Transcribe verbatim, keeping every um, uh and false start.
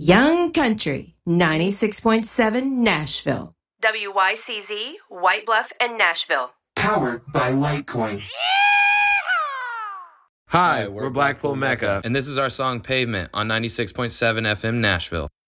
Young Country, ninety-six point seven Nashville. W Y C Z, White Bluff, and Nashville. Powered by Litecoin. Hi, we're Blackpool Mecca, and this is our song Pavement on ninety-six point seven F M Nashville.